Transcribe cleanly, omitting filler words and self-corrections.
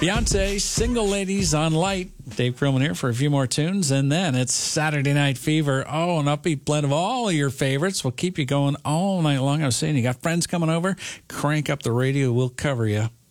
Beyonce, Single Ladies on Light. Dave Krillman here for a few more tunes, and then it's Saturday Night Fever. Oh, an upbeat blend of all of your favorites will keep you going all night long. I was saying, you got friends coming over, crank up the radio, we'll cover you.